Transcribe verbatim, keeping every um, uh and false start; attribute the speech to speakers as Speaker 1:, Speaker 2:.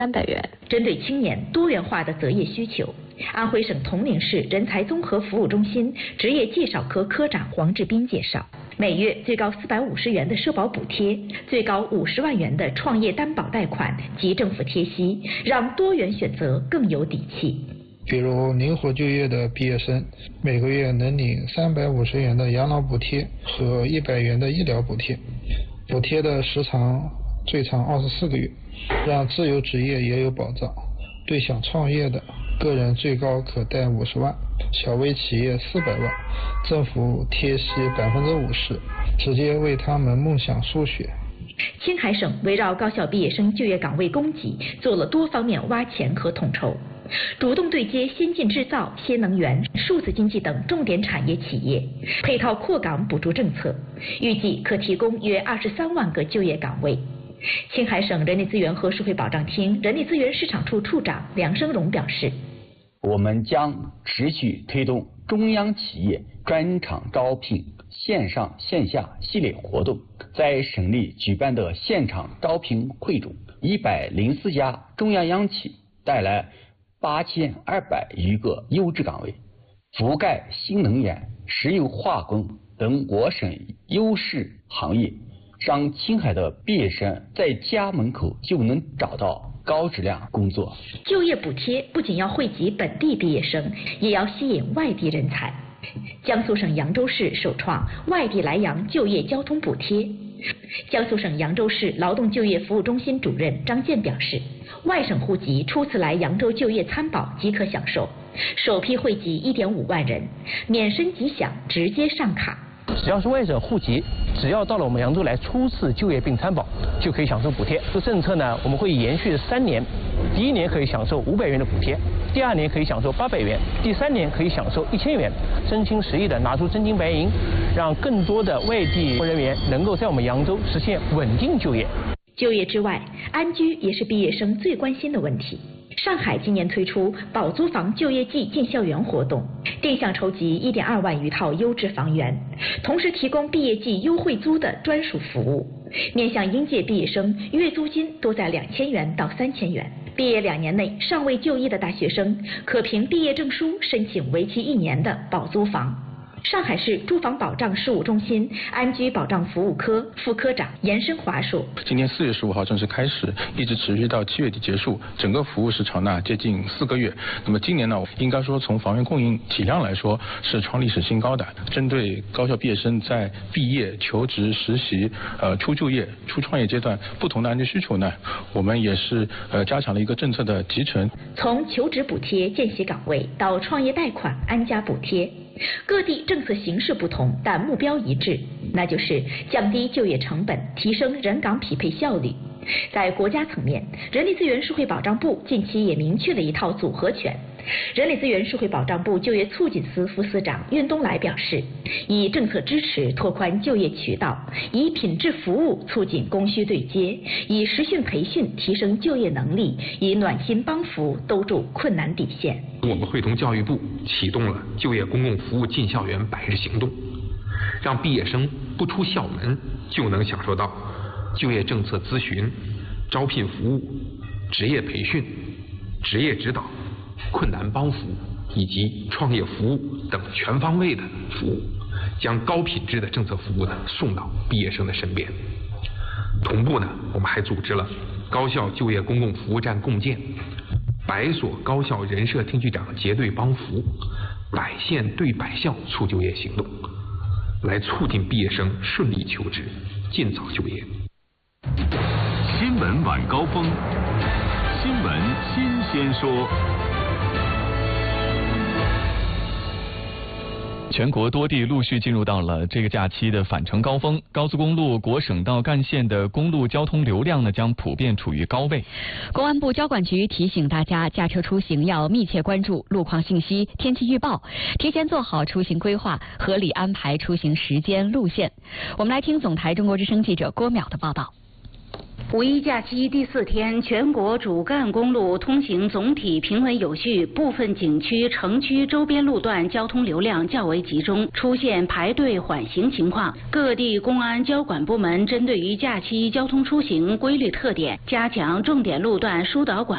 Speaker 1: 三百元。
Speaker 2: 针对青年多元化的择业需求，安徽省铜陵市人才综合服务中心职业介绍科科长黄志斌介绍，每月最高四百五十元的社保补贴，最高五十万元的创业担保贷款及政府贴息，让多元选择更有底气。
Speaker 3: 比如灵活就业的毕业生，每个月能领三百五十元的养老补贴和一百元的医疗补贴，补贴的时长最长二十四个月，让自由职业也有保障。对想创业的个人最高可贷五十万，小微企业四百万，政府贴息百分之五十，直接为他们梦想输血。
Speaker 2: 青海省围绕高校毕业生就业岗位供给做了多方面挖潜和统筹，主动对接先进制造、新能源、数字经济等重点产业企业，配套扩岗补助政策，预计可提供约二十三万个就业岗位。青海省人力资源和社会保障厅人力资源市场处处长梁生荣表示，
Speaker 4: 我们将持续推动中央企业专场招聘线上线下系列活动，在省里举办的现场招聘会中，一百零四家中央央企带来八千二百余个优质岗位，覆盖新能源、石油化工等我省优势行业，让青海的毕业生在家门口就能找到高质量工作。
Speaker 2: 就业补贴不仅要惠及本地毕业生，也要吸引外地人才。江苏省扬州市首创外地来扬就业交通补贴。江苏省扬州市劳动就业服务中心主任张健表示，外省户籍初次来扬州就业参保即可享受，首批惠及 一点五万人，免申即享，直接上卡。
Speaker 5: 只要是外省户籍，只要到了我们扬州来初次就业并参保，就可以享受补贴。这个政策呢，我们会延续三年，第一年可以享受五百元的补贴，第二年可以享受八百元，第三年可以享受一千元，真情实意的拿出真金白银，让更多的外地人员能够在我们扬州实现稳定就业。
Speaker 2: 就业之外，安居也是毕业生最关心的问题。上海今年推出保租房就业季进校园活动，定向筹集 一点二万余套优质房源，同时提供毕业季优惠租的专属服务，面向应届毕业生，月租金多在两千元到三千元。毕业两年内尚未就业的大学生，可凭毕业证书申请为期一年的保租房。上海市住房保障事务中心安居保障服务科副科长严生华说，
Speaker 6: 今年四月十五号正式开始，一直持续到七月底结束，整个服务时长呢接近四个月。那么今年呢，应该说从房源供应体量来说是创历史新高的。针对高校毕业生在毕业、求职、实习、呃初就业、初创业阶段不同的安居需求呢，我们也是呃加强了一个政策的集成。
Speaker 2: 从求职补贴、见习岗位到创业贷款、安家补贴，各地政策形式不同，但目标一致，那就是降低就业成本，提升人岗匹配效率。在国家层面，人力资源社会保障部近期也明确了一套组合拳。人力资源社会保障部就业促进司副司长苑东来表示，以政策支持拓宽就业渠道，以品质服务促进供需对接，以实训培训提升就业能力，以暖心帮扶兜住困难底线。
Speaker 7: 我们会同教育部启动了就业公共服务进校园百日行动，让毕业生不出校门就能享受到就业政策咨询、招聘服务、职业培训、职业指导、困难帮扶以及创业服务等全方位的服务，将高品质的政策服务呢送到毕业生的身边。同步呢，我们还组织了高校就业公共服务站共建、百所高校人社厅局长结对帮扶、百县对百校促就业行动，来促进毕业生顺利求职，尽早就业。
Speaker 8: 新闻晚高峰，新闻新鲜说。
Speaker 9: 全国多地陆续进入到了这个假期的返程高峰，高速公路、国省道干线的公路交通流量呢将普遍处于高位。
Speaker 10: 公安部交管局提醒大家，驾车出行要密切关注路况信息、天气预报，提前做好出行规划，合理安排出行时间、路线。我们来听总台中国之声记者郭淼的报道。
Speaker 11: 五一假期第四天，全国主干公路通行总体平稳有序，部分景区、城区周边路段交通流量较为集中，出现排队缓行情况。各地公安交管部门针对于假期交通出行规律特点，加强重点路段疏导管